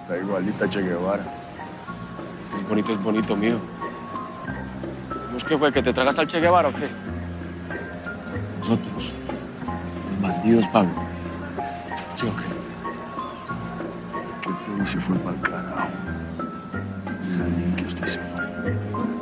Está igualita a Che Guevara. Es bonito, mío. ¿Vos qué fue, que te tragaste al Che Guevara o qué? Nosotros somos bandidos, Pablo. ¿Sí o qué? Que todo se fue pa'l carajo. Desde el día en que usted se fue.